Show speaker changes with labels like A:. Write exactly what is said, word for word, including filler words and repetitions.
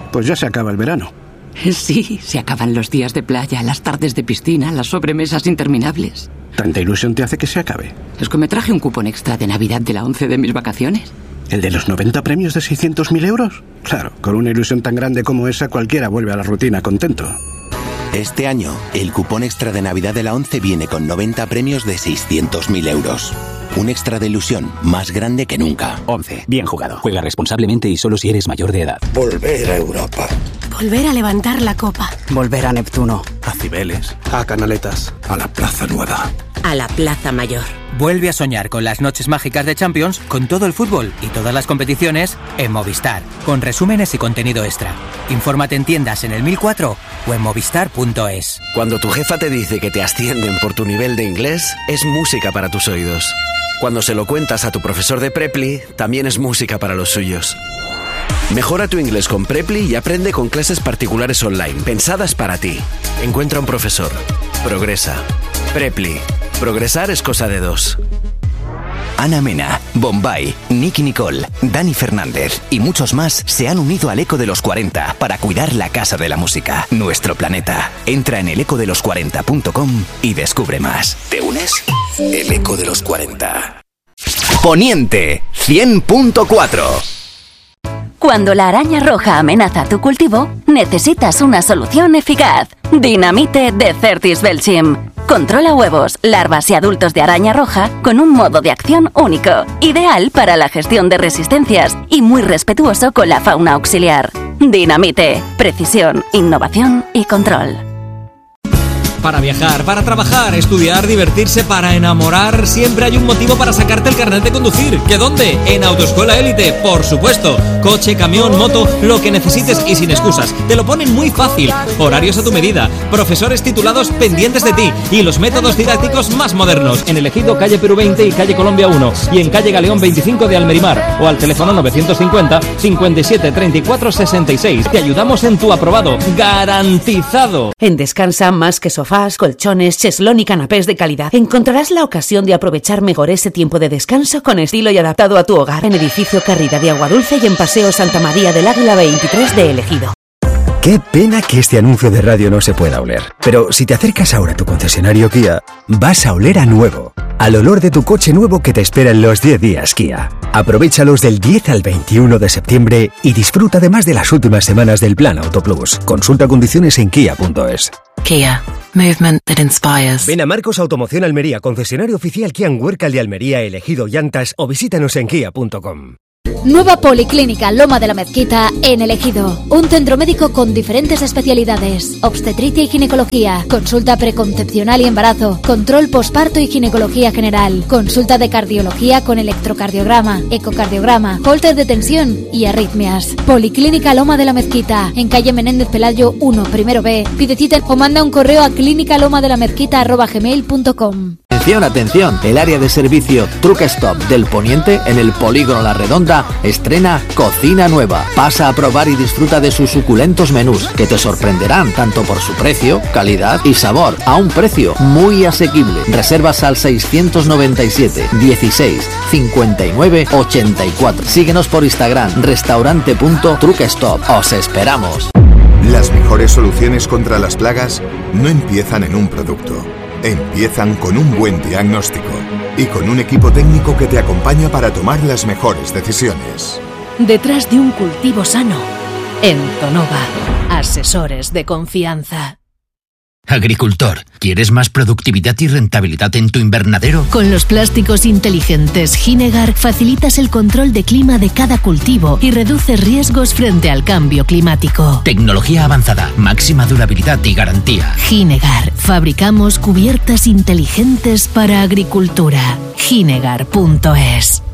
A: Pues ya se acaba el verano.
B: Sí, se acaban los días de playa, las tardes de piscina, las sobremesas interminables.
A: ¿Tanta ilusión te hace que se acabe?
B: Es que me traje un cupón extra de Navidad de la once de mis vacaciones.
A: ¿El de los noventa premios de seiscientos mil euros? Claro, con una ilusión tan grande como esa, cualquiera vuelve a la rutina contento.
C: Este año, el cupón extra de Navidad de la once viene con noventa premios de seiscientos mil euros. Un extra de ilusión más grande que nunca.
D: once. Bien jugado. Juega responsablemente y solo si eres mayor de edad.
E: Volver a Europa.
F: Volver a levantar la copa.
G: Volver a Neptuno.
H: A Cibeles. A Canaletas. A la Plaza Nueva.
I: A la Plaza Mayor.
J: Vuelve a soñar con las noches mágicas de Champions, con todo el fútbol y todas las competiciones en Movistar, con resúmenes y contenido extra. Infórmate en tiendas en el mil cuatro o en movistar punto es.
K: Cuando tu jefa te dice que te ascienden por tu nivel de inglés, es música para tus oídos. Cuando se lo cuentas a tu profesor de Preply, también es música para los suyos. Mejora tu inglés con Preply y aprende con clases particulares online, pensadas para ti. Encuentra un profesor. Progresa. Preply. Progresar es cosa de dos.
L: Ana Mena, Bombay, Nicky Nicole, Dani Fernández y muchos más se han unido al Eco de los cuarenta para cuidar la casa de la música, nuestro planeta. Entra en el eco de los cuarenta punto com y descubre más.
C: ¿Te unes? El Eco de los cuarenta.
L: Poniente cien punto cuatro.
M: Cuando la araña roja amenaza tu cultivo, necesitas una solución eficaz. Dinamite de Certis Belchim. Controla huevos, larvas y adultos de araña roja con un modo de acción único, ideal para la gestión de resistencias y muy respetuoso con la fauna auxiliar. Dinamite, precisión, innovación y control.
N: Para viajar, para trabajar, estudiar, divertirse, para enamorar, siempre hay un motivo para sacarte el carnet de conducir. ¿Qué dónde? En Autoescuela Élite, por supuesto. Coche, camión, moto, lo que necesites y sin excusas. Te lo ponen muy fácil. Horarios a tu medida, profesores titulados pendientes de ti y los métodos didácticos más modernos. En el Ejido, calle Perú veinte y calle Colombia uno y en calle Galeón veinticinco de Almerimar o al teléfono novecientos cincuenta, cincuenta y siete, treinta y cuatro, sesenta y seis. Te ayudamos en tu aprobado. Garantizado.
O: En Descansa, más que sofás, colchones, cheslón y canapés de calidad, encontrarás la ocasión de aprovechar mejor ese tiempo de descanso con estilo y adaptado a tu hogar. En Edificio Carrida de Aguadulce y en Paseo Santa María del Águila veintitrés de El Ejido.
P: Qué pena que este anuncio de radio no se pueda oler. Pero si te acercas ahora a tu concesionario Kia, vas a oler a nuevo. Al olor de tu coche nuevo que te espera en los diez días Kia. Aprovéchalos del diez al veintiuno de septiembre y disfruta además de las últimas semanas del Plan Auto Plus. Consulta condiciones en kia punto es.
Q: Kia. Movement that inspires.
R: Ven a Marcos Automoción Almería, concesionario oficial Kia en Huércal de Almería, Elegido Llantas, o visítanos en kia punto com.
S: Nueva Policlínica Loma de la Mezquita en El Ejido. Un centro médico con diferentes especialidades: obstetricia y ginecología, consulta preconcepcional y embarazo, control posparto y ginecología general, consulta de cardiología con electrocardiograma, ecocardiograma, holter de tensión y arritmias. Policlínica Loma de la Mezquita, en calle Menéndez Pelayo uno, primero B. Pide cita o manda un correo a clínica loma de la mezquita arroba gmail punto com.
T: Atención, atención, el área de servicio Truck Stop del Poniente en el Polígono La Redonda estrena cocina nueva. Pasa a probar y disfruta de sus suculentos menús que te sorprenderán tanto por su precio, calidad y sabor a un precio muy asequible. Reservas al seiscientos noventa y siete, dieciséis, cincuenta y nueve, ochenta y cuatro. Síguenos por Instagram restaurante punto truck stop. Os esperamos.
U: Las mejores soluciones contra las plagas no empiezan en un producto. Empiezan con un buen diagnóstico y con un equipo técnico que te acompaña para tomar las mejores decisiones.
V: Detrás de un cultivo sano, en Tonova, asesores de confianza.
W: Agricultor, ¿quieres más productividad y rentabilidad en tu invernadero?
V: Con los plásticos inteligentes Ginegar facilitas el control de clima de cada cultivo y reduces riesgos frente al cambio climático.
W: Tecnología avanzada, máxima durabilidad y garantía.
V: Ginegar, fabricamos cubiertas inteligentes para agricultura. Ginegar punto es.